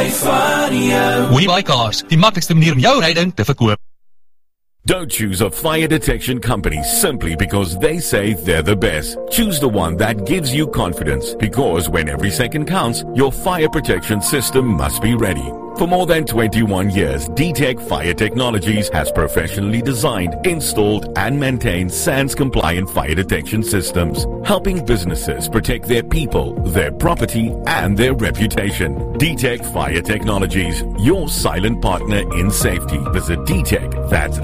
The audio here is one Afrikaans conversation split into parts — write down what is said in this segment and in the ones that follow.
hou van jou. WeBuy Cars, die maklikste manier om jou ryding te verkoop. Don't choose a fire detection company simply because they say they're the best. Choose the one that gives you confidence, because when every second counts, your fire protection system must be ready. For more than 21 years, D-Tech Fire Technologies has professionally designed, installed, and maintained SANS-compliant fire detection systems, helping businesses protect their people, their property, and their reputation. D-Tech Fire Technologies, your silent partner in safety. Visit D-Tech, that's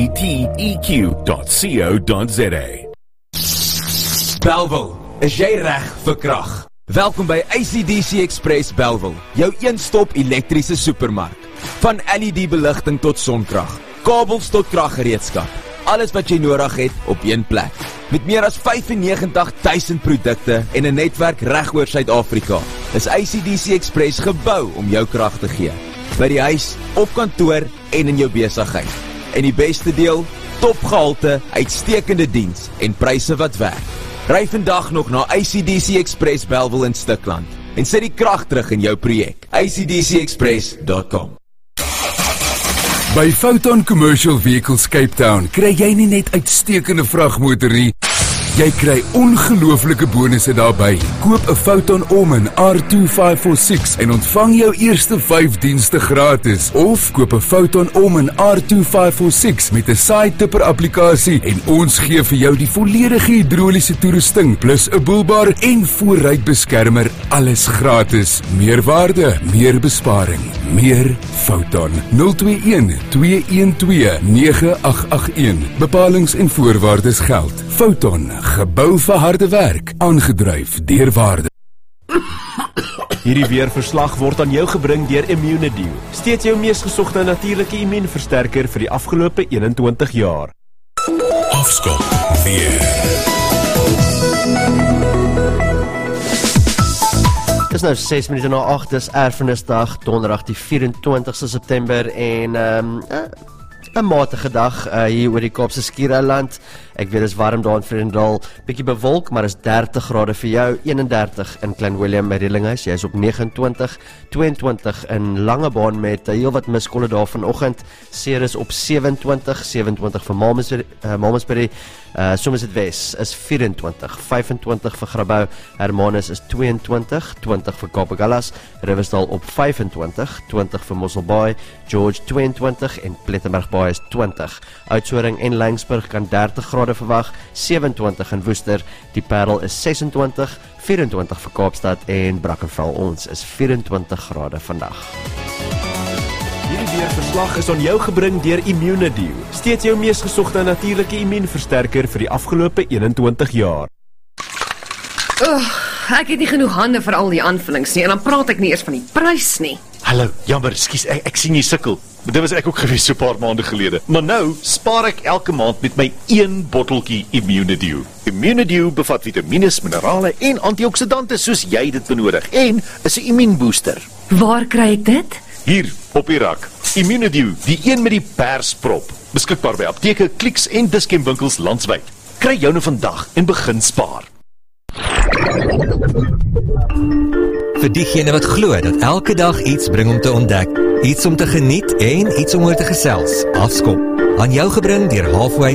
DETEQ.co.za. Bellville, is jy reg vir krag? Welkom by ACDC Express Bellville, jou een-stop elektriese supermark. Van LED-beligting tot sonkrag, kabels tot kraggereedskap. Alles wat jy nodig het op een plek. Met meer as 95,000 produkte en 'n netwerk reg oor Suid-Afrika, is ACDC Express gebou om jou krag te gee. By die huis, op kantoor en in jou besigheid. En die beste deel, topgehalte, uitstekende diens en pryse wat werk. Ry vandag nog na ACDC Express Bellville in Stikland en sit die krag terug in jou projek. acdcexpress.com. By Foton Commercial Vehicles Cape Town kry jy nie net uitstekende vragmotor nie, jy kry ongelooflike bonusse daarby. Koop 'n Foton Omen R2546 en ontvang jou eerste 5 dienste gratis. Of koop 'n Foton Omen R2546 met 'n side-tipper applikasie en ons gee vir jou die volledige hidroliese toerusting plus 'n boelbar en voorruitbeskermer, alles gratis. Meer waarde, meer besparing, meer Foton. 021-212-9881. Bepalings en voorwaardes geld. Foton, gebou vir harde werk, aangedryf deur waarde. Hierdie weerverslag word aan jou gebring deur Immunedew. Steeds jou mees gesogte natuurlike immuunversterker vir die afgelope 21 jaar. Afskop weer. Dis nou 6 minute na 8, dis Erfenisdag, donderdag die 24ste September en 'n matige dag hier oor die Kaapse Skiereiland. Ek weet dis warm daar in Vredendal, bietjie bewolk, maar is 30 grade vir jou, 31 in Klein Willem by Rielinghuis, jy is op 29, 22 in Langebaan met heel wat miskolle daar vanoggend, Ceres op 27, 27 vir Malmesbury, Somerset Wes is 24, 25 vir Grabouw, Hermanus is 22, 20 vir Kaapagullas, Riversdal op 25, 20 vir Mosselbaai, George 22 en Plettenberg Baai is 20. Oudtshoorn en Laingsburg kan 30 grade verwag, 27 in Woester, die Parel is 26, 24 vir Kaapstad en Brackenfell ons is 24 grade vandag. Hierdie weerverslag is aan jou gebring deur Immunedew. Steeds jou mees gesogte natuurlike immuunversterker vir die afgelope 21 jaar. Ek het nie genoeg hande vir al die aanvullings nie en dan praat ek nie eers van die prys nie. Hallo, jammer, ekskuus, ek sien jy sukkel. Dit was ek ook gewees so 'n paar maande gelede. Maar nou spaar ek elke maand met my 1 botteltjie Immunedew. Immunedew bevat vitamiene, minerale en antioksidante soos jy dit benodig en is 'n immuunbooster. Waar kry ek dit? Hier op die rak. Immunedew, die een met die persprop. Beskikbaar by apteke, Clicks en diskenswinkels landwyd. Kry joune vandag en begin spaar. Vir diegene wat glo dat elke dag iets bring om te ontdek, iets om te geniet en iets om oor te gesels. Afskop. Aan jou gebring deur Halfway